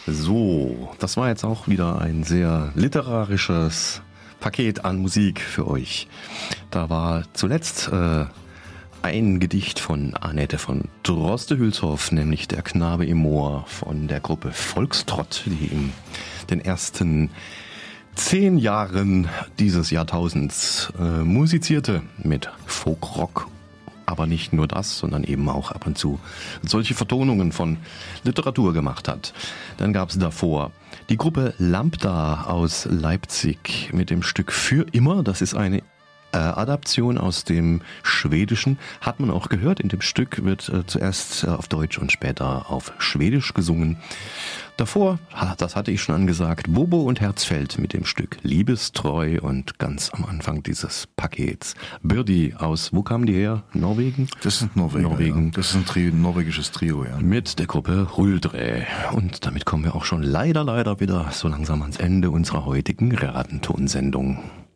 So, das war jetzt auch wieder ein sehr literarisches Paket an Musik für euch. Da war zuletzt ein Gedicht von Annette von Droste-Hülshoff, nämlich Der Knabe im Moor von der Gruppe Volkstrott, die in den ersten 10 Jahren dieses Jahrtausends musizierte mit Folkrock. Aber nicht nur das, sondern eben auch ab und zu solche Vertonungen von Literatur gemacht hat. Dann gab es davor die Gruppe Lambda aus Leipzig mit dem Stück Für immer. Das ist eine Adaption aus dem Schwedischen. Hat man auch gehört, in dem Stück wird zuerst auf Deutsch und später auf Schwedisch gesungen. Davor, das hatte ich schon angesagt, Bobo und Herzfeld mit dem Stück Liebestreu und ganz am Anfang dieses Pakets Birdie aus, wo kamen die her? Norwegen? Das sind Norwegen. Ja. Das ist ein norwegisches Trio, ja. Mit der Gruppe Huldre. Und damit kommen wir auch schon leider wieder so langsam ans Ende unserer heutigen Radentonsendung.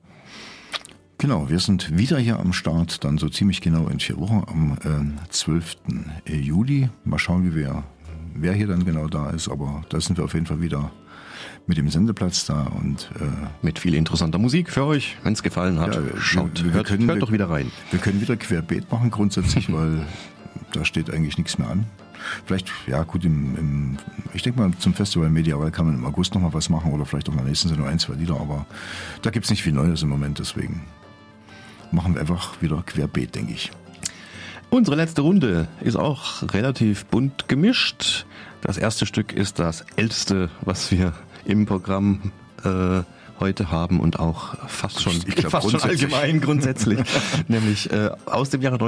Genau, wir sind wieder hier am Start, dann so ziemlich genau in 4 Wochen, am 12. Juli. Mal schauen, wer hier dann genau da ist, aber da sind wir auf jeden Fall wieder mit dem Sendeplatz da und mit viel interessanter Musik für euch, wenn es gefallen hat. Ja, hört doch wieder rein. Wir können wieder querbeet machen grundsätzlich, weil da steht eigentlich nichts mehr an. Vielleicht, ja gut, ich denke mal zum Festival Mediaval kann man im August nochmal was machen oder vielleicht auch in der nächsten Sendung 1, 2 Lieder, aber da gibt es nicht viel Neues im Moment, deswegen machen wir einfach wieder querbeet, denke ich. Unsere letzte Runde ist auch relativ bunt gemischt. Das erste Stück ist das älteste, was wir im Programm heute haben und auch fast schon allgemein grundsätzlich, nämlich aus dem Jahre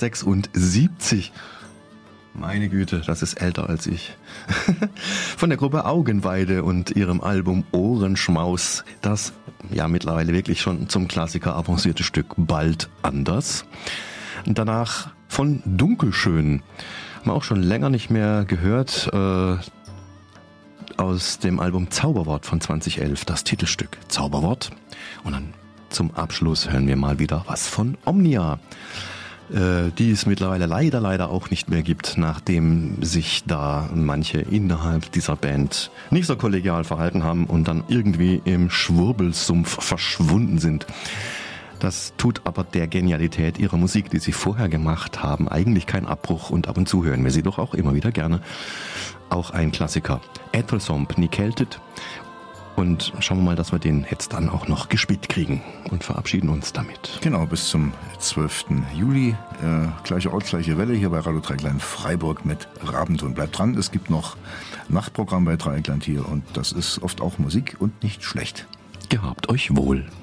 1976. Meine Güte, das ist älter als ich. Von der Gruppe Augenweide und ihrem Album Ohrenschmaus, das ja mittlerweile wirklich schon zum Klassiker avancierte Stück Bald anders. Und danach von Dunkelschön, haben wir auch schon länger nicht mehr gehört, aus dem Album Zauberwort von 2011, das Titelstück Zauberwort. Und dann zum Abschluss hören wir mal wieder was von Omnia, die es mittlerweile leider auch nicht mehr gibt, nachdem sich da manche innerhalb dieser Band nicht so kollegial verhalten haben und dann irgendwie im Schwurbelsumpf verschwunden sind. Das tut aber der Genialität ihrer Musik, die sie vorher gemacht haben, eigentlich keinen Abbruch und ab und zu hören wir sie doch auch immer wieder gerne. Auch ein Klassiker, Ætelsomp Nikeltet. Und schauen wir mal, dass wir den jetzt dann auch noch gespielt kriegen und verabschieden uns damit. Genau, bis zum 12. Juli. Gleiche Ort, gleiche Welle hier bei Radio Dreieckland Freiburg mit Rabenton. Bleibt dran, es gibt noch Nachtprogramm bei Dreieckland hier und das ist oft auch Musik und nicht schlecht. Gehabt euch wohl.